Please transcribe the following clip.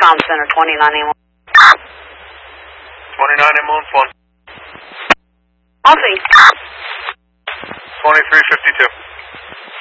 Comm Center, 29 ambulance. 29 ambulance 1. I'll see. 2352.